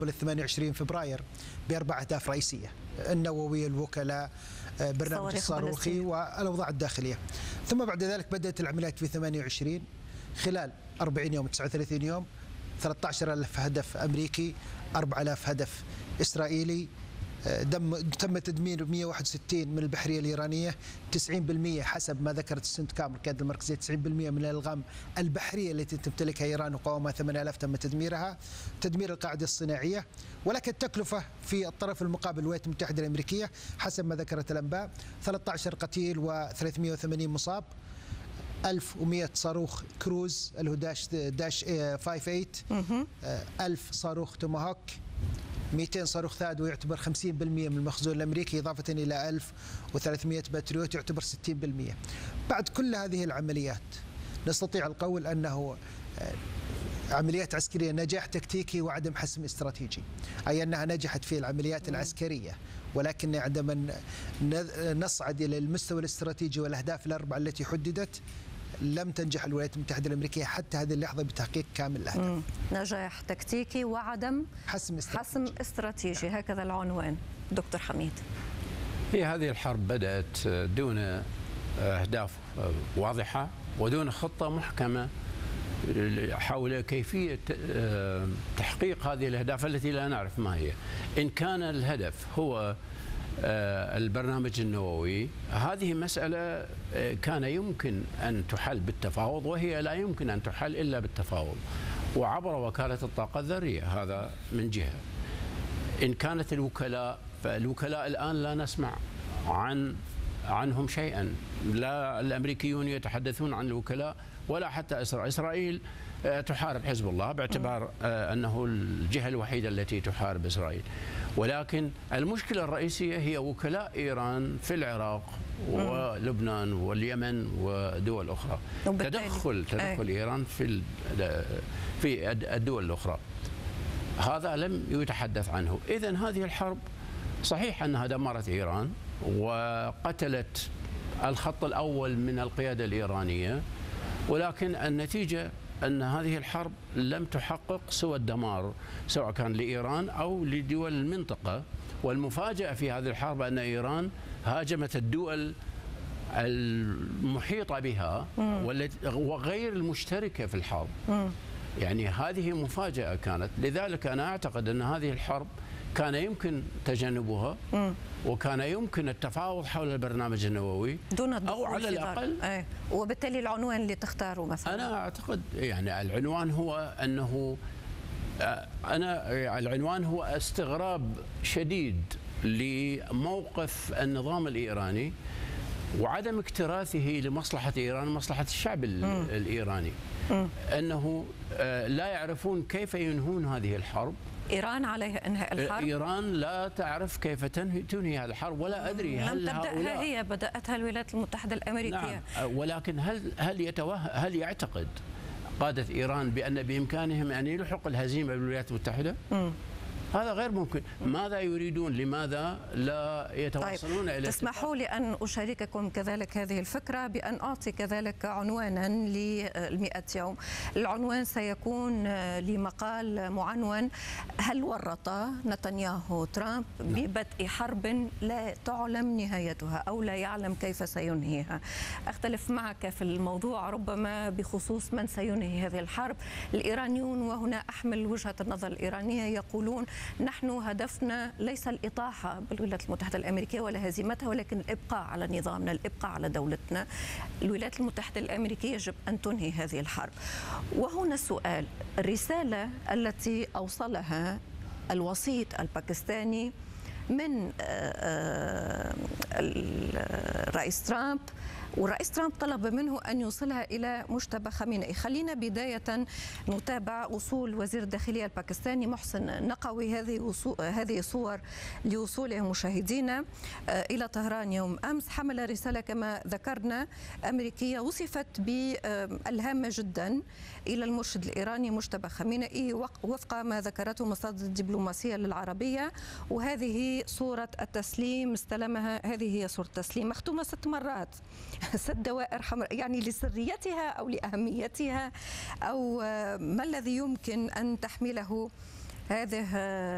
قبل 28 فبراير ب4 أهداف رئيسية: النووي، الوكلاء، برنامج الصاروخي والأوضاع الداخلية. ثم بعد ذلك بدأت العمليات في 28 خلال 40 يوم 39 يوم 13,000 هدف أمريكي، 4,000 هدف إسرائيلي. تم تدمير 161 من البحرية الإيرانية، 90% حسب ما ذكرت السنتكام القيادة المركزية، 90% من الألغام البحرية التي تمتلكها إيران وقوامها 8,000 تم تدميرها، تدمير القاعدة الصناعية. ولكن التكلفة في الطرف المقابل الولايات المتحدة الأمريكية حسب ما ذكرت الأنباء 13 قتيل و380 مصاب، 1100 صاروخ كروز اللي هو داش 58، 1000 صاروخ توماهوك، 200 صاروخ ثاد ويعتبر 50% من المخزون الأمريكي، إضافة إلى 1300 باتريوت يعتبر 60%. بعد كل هذه العمليات نستطيع القول أنه عمليات عسكرية نجاح تكتيكي وعدم حسم استراتيجي، أي أنها نجحت في العمليات العسكرية، ولكن عندما نصعد إلى المستوى الاستراتيجي والأهداف الأربعة التي حددت لم تنجح الولايات المتحدة الأمريكية حتى هذه اللحظة بتحقيق كامل الأهداف. نجاح تكتيكي وعدم حسم استراتيجي، هكذا العنوان. دكتور حميد، هي هذه الحرب بدأت دون أهداف واضحة ودون خطة محكمة حول كيفية تحقيق هذه الأهداف التي لا نعرف ما هي. إن كان الهدف هو البرنامج النووي، هذه مسألة كان يمكن أن تحل بالتفاوض، وهي لا يمكن أن تحل إلا بالتفاوض وعبر وكالة الطاقة الذرية. هذا من جهة. إن كانت الوكلاء، فالوكلاء الآن لا نسمع عنهم شيئا، لا الأمريكيون يتحدثون عن الوكلاء ولا حتى إسرائيل تحارب حزب الله باعتبار أنه الجهة الوحيدة التي تحارب إسرائيل. ولكن المشكلة الرئيسية هي وكلاء إيران في العراق ولبنان واليمن ودول أخرى. تدخل إيران في الدول الأخرى، هذا لم يتحدث عنه. إذن هذه الحرب صحيح أنها دمرت إيران وقتلت الخط الأول من القيادة الإيرانية، ولكن النتيجة أن هذه الحرب لم تحقق سوى الدمار، سواء كان لإيران أو لدول المنطقة. والمفاجأة في هذه الحرب أن إيران هاجمت الدول المحيطة بها وغير المشتركة في الحرب. يعني هذه مفاجأة كانت. لذلك أنا أعتقد أن هذه الحرب كان يمكن تجنبها، وكان يمكن التفاوض حول البرنامج النووي دون الدخول أو على الأقل. وبالتالي العنوان اللي تختاره مثلا، أنا أعتقد يعني العنوان هو أنه العنوان هو استغراب شديد لموقف النظام الإيراني وعدم اكتراثه لمصلحة إيران ومصلحة الشعب الإيراني، أنه لا يعرفون كيف ينهون هذه الحرب. إيران عليها إنهاء الحرب. إيران لا تعرف كيف تنهي هذه الحرب، ولا أدري هل تبدأها هي، بدأتها الولايات المتحدة الأمريكية. نعم، ولكن هل يعتقد قادة إيران بأن بإمكانهم أن يلحقوا الهزيمة بالولايات المتحدة؟ هذا غير ممكن. ماذا يريدون؟ لماذا لا يتواصلون إلى تسمحوا لي أن أشارككم كذلك هذه الفكرة بأن أعطي كذلك عنوانا ل100 يوم. العنوان سيكون لمقال معنون: هل ورط نتنياهو ترامب ببدء حرب لا تعلم نهايتها أو لا يعلم كيف سينهيها؟ أختلف معك في الموضوع ربما بخصوص من سينهي هذه الحرب. الإيرانيون، وهنا أحمل وجهة النظر الإيرانية، يقولون نحن هدفنا ليس الإطاحة بالولايات المتحدة الأمريكية ولا هزيمتها، ولكن الإبقاء على نظامنا، الإبقاء على دولتنا. الولايات المتحدة الأمريكية يجب أن تنهي هذه الحرب. وهنا السؤال: الرسالة التي أوصلها الوسيط الباكستاني من الرئيس ترامب، والرئيس ترامب طلب منه أن يوصلها إلى مجتبى خامنئي. خلينا بداية نتابع وصول وزير الداخلية الباكستاني محسن نقوي. هذه صور لوصوله مشاهدينا إلى طهران يوم أمس. حمل رسالة كما ذكرنا أمريكية وصفت بالهامة جدا إلى المرشد الإيراني مجتبى خامنئي وفق ما ذكرته مصادر الدبلوماسية للعربية. وهذه صورة التسليم استلمها، هذه هي صورة التسليم مختومة 6 مرات، 6 دوائر حمراء، يعني لسريتها أو لأهميتها أو ما الذي يمكن أن تحمله هذه